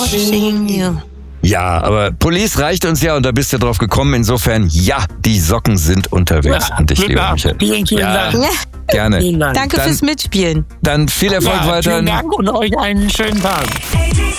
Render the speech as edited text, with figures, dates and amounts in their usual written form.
Watching you. Ja, aber Police reicht uns ja und da bist du drauf gekommen. Insofern, ja, die Socken sind unterwegs. Ja, An dich, lieber Michael. Vielen Ja, Dank. gerne. Vielen Dank. Danke fürs Mitspielen. Dann viel Erfolg weiter. Vielen Dank und euch einen schönen Tag.